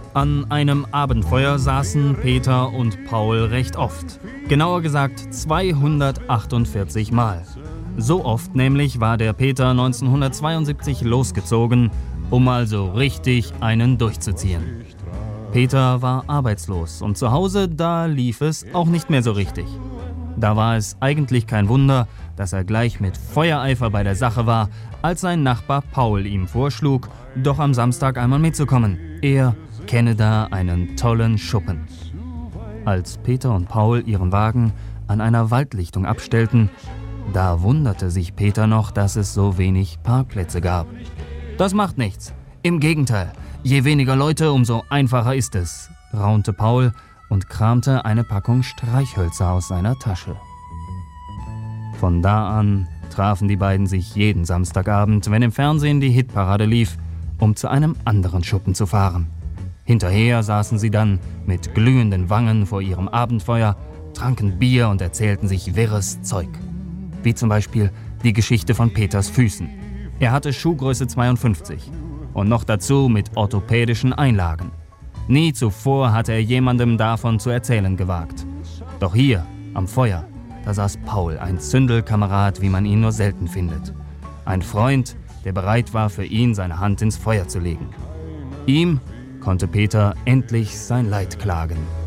An einem Abendfeuer saßen Peter und Paul recht oft. Genauer gesagt 248 Mal. So oft nämlich war der Peter 1972 losgezogen, um mal so richtig einen durchzuziehen. Peter war arbeitslos und zu Hause, da lief es auch nicht mehr so richtig. Da war es eigentlich kein Wunder, dass er gleich mit Feuereifer bei der Sache war, als sein Nachbar Paul ihm vorschlug, doch am Samstag einmal mitzukommen. Er kenne da einen tollen Schuppen. Als Peter und Paul ihren Wagen an einer Waldlichtung abstellten, da wunderte sich Peter noch, dass es so wenig Parkplätze gab. Das macht nichts. Im Gegenteil, je weniger Leute, umso einfacher ist es, raunte Paul und kramte eine Packung Streichhölzer aus seiner Tasche. Von da an trafen die beiden sich jeden Samstagabend, wenn im Fernsehen die Hitparade lief, um zu einem anderen Schuppen zu fahren. Hinterher saßen sie dann mit glühenden Wangen vor ihrem Abendfeuer, tranken Bier und erzählten sich wirres Zeug. Wie zum Beispiel die Geschichte von Peters Füßen. Er hatte Schuhgröße 52 und noch dazu mit orthopädischen Einlagen. Nie zuvor hatte er jemandem davon zu erzählen gewagt. Doch hier, am Feuer, da saß Paul, ein Zündelkamerad, wie man ihn nur selten findet. Ein Freund, der bereit war, für ihn seine Hand ins Feuer zu legen. Ihm konnte Peter endlich sein Leid klagen.